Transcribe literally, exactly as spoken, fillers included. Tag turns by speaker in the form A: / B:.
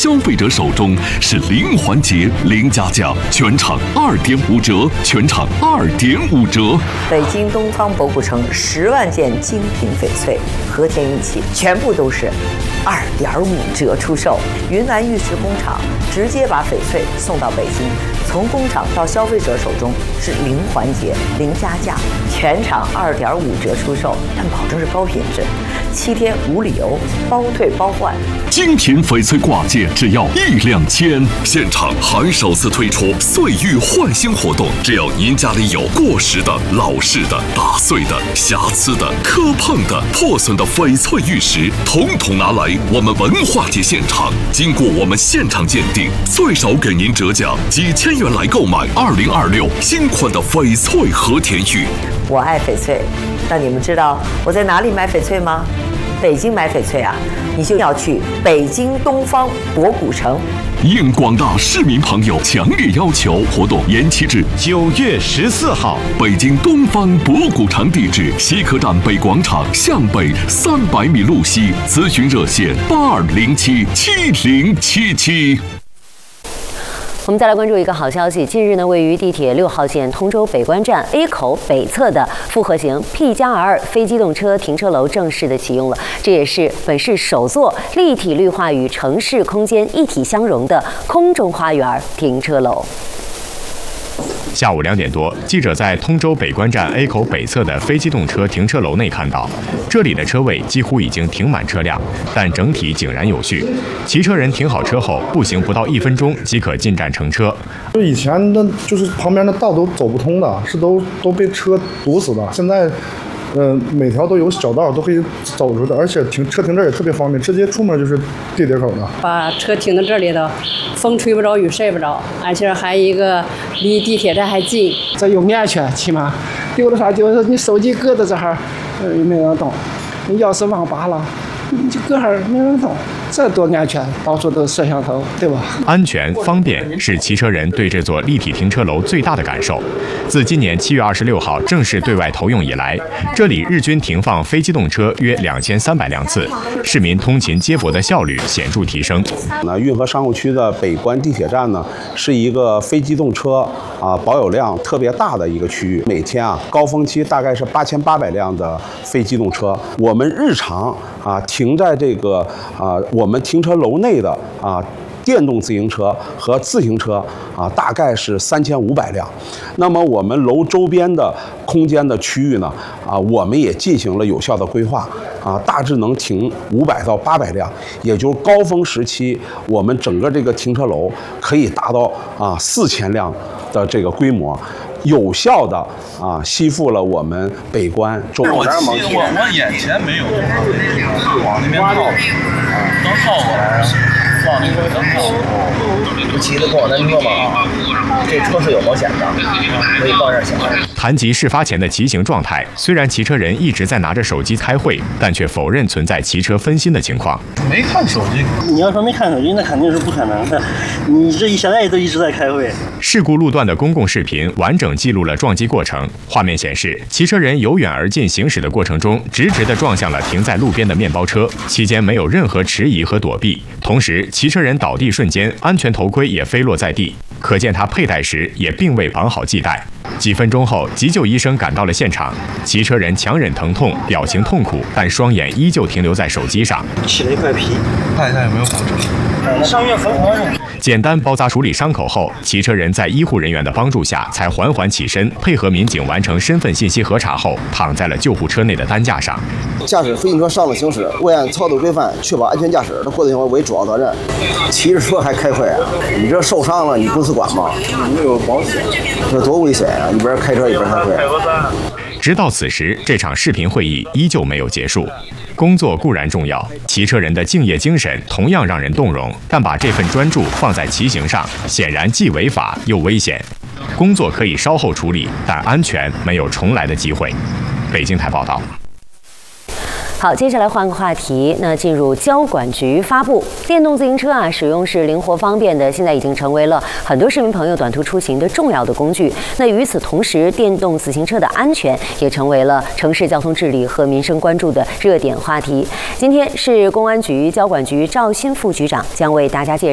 A: 消费者手中，是零环节、零加价，全场二点五折，全场二点五折。
B: 北京东方博古城十万件精品翡翠、和田玉器，全部都是二点五折出售。云南玉石工厂直接把翡翠送到北京，从工厂到消费者手中是零环节、零加价，全场二点五折出售，但保证是高品质，七天无理由，包退包换。
A: 精品翡翠挂件只要一两千，现场还首次推出岁玉换新活动，只要您家里有过时的、老式的、打碎的、瑕疵的、磕碰的、破损的翡翠玉石，统统拿来我们文化节现场，经过我们现场鉴定，最少给您折价几千元来购买二零二六新款的翡翠和田玉。
B: 我爱翡翠，那你们知道我在哪里买翡翠吗？北京买翡翠啊，你就要去北京东方博古城。
A: 应广大市民朋友强烈要求，活动延期至
C: 九月十四号。
A: 北京东方博古城地址：西客站北广场向北三百米路西。咨询热线：八二零七七零七七。
D: 我们再来关注一个好消息，近日呢，位于地铁六号线通州北关站 A 口北侧的复合型 P 加 R 非机动车停车楼正式的启用了，这也是本市首座立体绿化与城市空间一体相融的空中花园停车楼。
C: 下午两点多，记者在通州北关站 A 口北侧的非机动车停车楼内看到，这里的车位几乎已经停满车辆，但整体井然有序。骑车人停好车后，步行不到一分钟即可进站乘车。
E: 就以前的，就是旁边的道都走不通的，是都都被车堵死的。现在，呃，每条都有小道，都可以走出的，而且停车停这儿也特别方便，直接出门就是地铁口的。
F: 把车停到这里头，风吹不着，雨晒不着，而且还一个离地铁站还近，
G: 这有安全，起码丢了啥就是你手机搁在这儿，呃，没人动，你钥匙忘拔了，你就搁这儿没人动。这多安全，到处都是摄像头，对吧？
C: 安全方便是骑车人对这座立体停车楼最大的感受。自今年七月二十六号正式对外投用以来，这里日均停放非机动车约两千三百辆次，市民通勤接驳的效率显著提升。
H: 那运河商务区的北关地铁站呢，是一个非机动车啊保有量特别大的一个区域，每天啊高峰期大概是八千八百辆的非机动车。我们日常啊停在这个啊我们停车楼内的啊电动自行车和自行车啊大概是三千五百辆。那么我们楼周边的空间的区域呢啊我们也进行了有效的规划啊，大致能停五百到八百辆，也就是高峰时期我们整个这个停车楼可以达到啊四千辆的这个规模。有效的啊吸附了我们北关周边。
I: 我我我眼前没有，往那边靠，刚靠过来，往那边刚靠。
J: 你骑的共享单车吗？这车是有保险的，可以报一下险。
C: 谈及事发前的骑行状态，虽然骑车人一直在拿着手机开会，但却否认存在骑车分心的情况。
I: 没看手机。
K: 你要说没看手机，那肯定是不可能的。你这现在都一直在开会。
C: 事故路段的公共视频完整记录了撞击过程。画面显示，骑车人由远而近行驶的过程中，直直地撞向了停在路边的面包车，期间没有任何迟疑和躲避。同时，骑车人倒地瞬间，安全头盔也飞落在地，可见他佩戴时也并未绑好系带。几分钟后，急救医生赶到了现场，骑车人强忍疼痛，表情痛苦，但双眼依旧停留在手机上。
K: 起了一块皮，
I: 看一下有没有骨折。
K: 上月缝合上。
C: 简单包扎处理伤口后，骑车人在医护人员的帮助下才缓缓起身，配合民警完成身份信息核查后，躺在了救护车内的担架上。
L: 驾驶非机动车上路行驶，未按操作规范确保安全驾驶的过程行为为主要责任。骑着车还开会啊？你这受伤了，你公司管吗？
J: 你有保险，
L: 这多危险啊！一边开车一边开会。
C: 直到此时，这场视频会议依旧没有结束。工作固然重要，骑车人的敬业精神同样让人动容，但把这份专注放在骑行上，显然既违法又危险。工作可以稍后处理，但安全没有重来的机会。北京台报道。
D: 好，接下来换个话题，那进入交管局发布，电动自行车啊，使用是灵活方便的，现在已经成为了很多市民朋友短途出行的重要的工具。那与此同时，电动自行车的安全也成为了城市交通治理和民生关注的热点话题。今天是公安局交管局赵新副局长将为大家介绍。